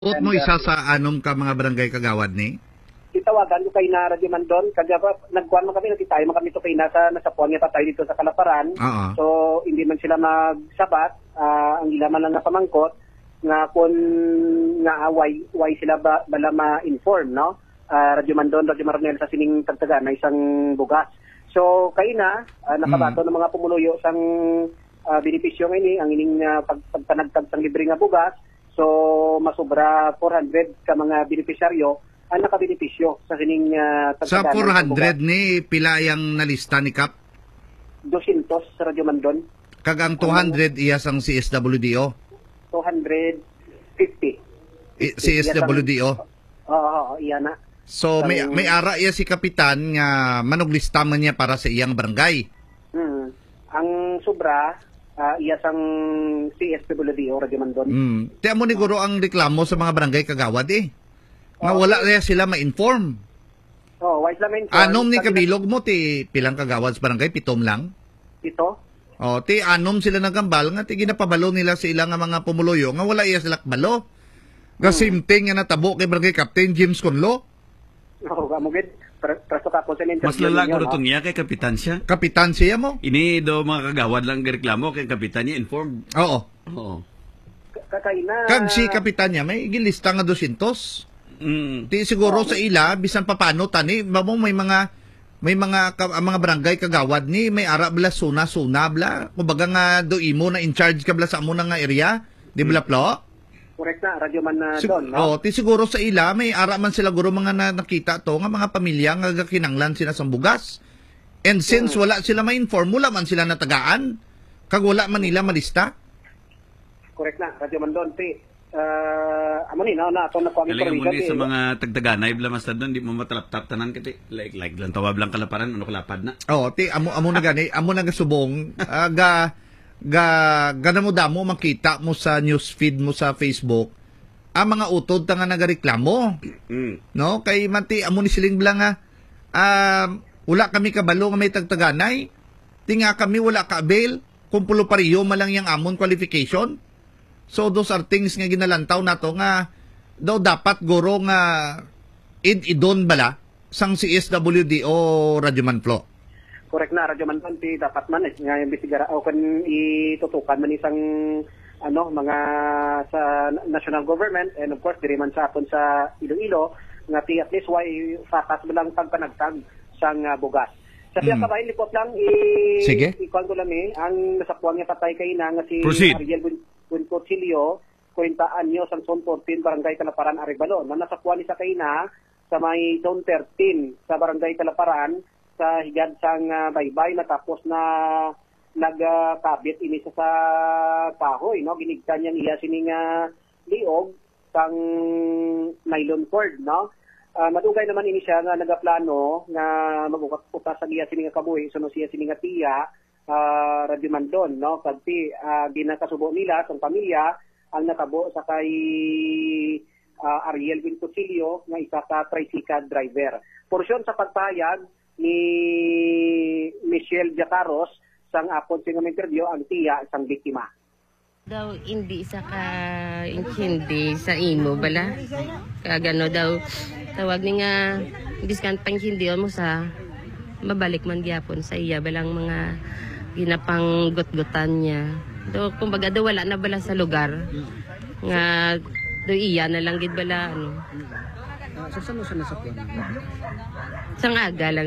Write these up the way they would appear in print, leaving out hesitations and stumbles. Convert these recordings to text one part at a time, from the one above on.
Ut mo isa sa anom ka mga barangay kagawad ni? Itawagan ko kay na Radyo Mandon, kaya nagkuhan man kami, nagtitayo man kami ito kay nasa puwan niya patay dito sa Kalaparan. So, hindi man sila magsabat, ang ila man lang napamangkot, nga kung nga why sila bala ma-inform, no? Radyo Mandon, Radyo Maronel sa sining tagtaga na isang bugas. So, kay na, nakabato ng mga pumuluyo sang benepisyo ngayon, ang ining pagpanagtag sang libre nga bugas. So, masobra 400 ka mga benepisyaryo ang nakabenepisyo sa sining sa 400 ni pila yang nalista ni Kap? 200 sa Radyo Mandon. Kagang 200 iya sang CSWDO? 250. CSWDO? Oo, iya na. So, may ara iya si Kapitan nga manuglista man niya para sa iyang barangay? Ang sobra, iya sang CSWDO, Radyo Mandon. Tiyan mo ni Guro ang reklamo sa mga barangay kagawad nga wala na sila ma-inform. Wala sila ma-inform. Anom ni kabilog mo, ti pilang kagawad sa barangay, 7 lang? 7? Ti anom sila nagambal, nga ti ginapabalo nila sa ilang mga pumuluyo, nga wala iya sila kabalo. Nga simting nga natabo kay barangay Captain James Conlo. Kamugid. Presto ka po sa interview. Mas lalago ito niya kay Kapitan siya. Kapitan siya mo? Ini do mga kagawad lang reklamo kay Kapitan niya informed. Oo. Kakaina. Kag si Kapitan niya, may gilista nga 200. Ti siguro sa ila, bisan papano tani, may mga barangay kagawad ni, may ara bla suna bla. Kumbaga nga do imo na in charge ka bla sa amo nga area, di bla plo? Correct na, radyo man na doon, no? Ti siguro sa ila, may ara man sila guro mga nakita to, nga mga pamilya nga kinanglan sila sa bugas. And since wala sila ma-inform, wala man sila natagaan, kag wala man nila malista. Correct na, radyo man doon, ti. Amo ni, na ito na kami muli sa mga tagdaganay, blamas na doon, di mo matalap-tap tanan kiti. Like lang tawab lang Kalaparan, ano kalapad na. Ti, amo na gani, amo na gasubong, gana mo damo makita mo sa newsfeed mo sa Facebook ang mga utod nga nagareklamo. No, kay manti amo ni siling blang nga wala kami kabalo nga may tagtaganay, tinga kami wala ka bail kung pulo pariyo malang yang amon qualification. So those are things nga ginalantaw nato nga daw dapat guro nga idon bala sang CSWD o Radyo Manflo. Correct na, Radyo Mandon, dapat man nga imbestigar o kan itutukan man isang mga sa national government and of course diri man sa aton sa Iloilo nga at least why fakas bilang pagpanagtag sang bugas. Sa piya kabahin lipot lang ikuan ko lang ang nasakuan nga patay kay na nga si Ariel Buencotilio, 40 anyos ang Zone 14 Barangay Kalaparan Arevalo. Nasakuan ni sa kay na sa may Zone 13 sa Barangay Kalaparan sa higad sang baybay natapos na nagkabit ini sa kahoy, no? Ginigtan niya iya sining liog sang nylon cord, no? Madugay naman ini siya nga nagaplano nga magukat-utas sa iya sining kabuhi suno siya sining tiya Radyo Mandon, no? Pagti ginakasubo nila sang pamilya ang natabo sa kay Ariel Buencotilio nga isa ka tricycle driver. Porsyon sa pagpayag ni Michelle Jacaros sang apon sing interview ang tiya sang biktima. Daw hindi sa hindi sa imo bala. Kagano daw tawag ni nga discount pang hindi mo sa mabalik man gyapon sa iya balang mga ginapang gut-gutan niya. Daw kumbaga daw wala na bala sa lugar nga daw iya na lang gid bala Saan mo siya nasakyan? Sang aga lang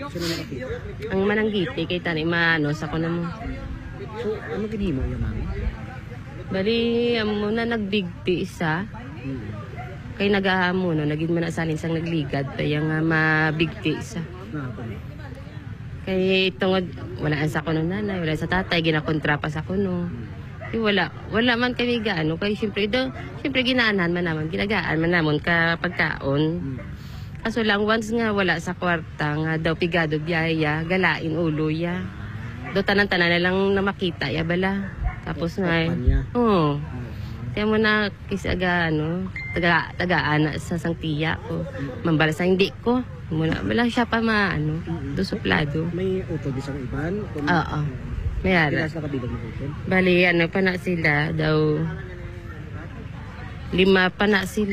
ang mananggiti kay tani sa ko na mo. So, ano gini mo yung mami? Bali, amo na nagbigti isa. Kay nagahamo, no? Naging manasalin sang nagligad. Kaya nga mabigti isa. Kay tungod, wala sa ko no nanay, wala sa tatay, ginakontra pa sa ko no. Wala man kami gaano. Kaya siyempre ginaanan man naman, ginagaan man naman kapag kaon. Kaso lang, once nga wala sa kwarta, nga daw pigado biyaya, galain ulo ya. Do tanan-tanan na lang na makita ya bala. Tapos nga, kaya mo na kisaga, tagaan sa sang tiya ko. Mambala sa hindi ko. Muna, bala siya pa do suplado. May uto di sa iban? Oo. May ara. Pilas na kabilang mo uto? Bali, pa na sila daw 5 pa na sila.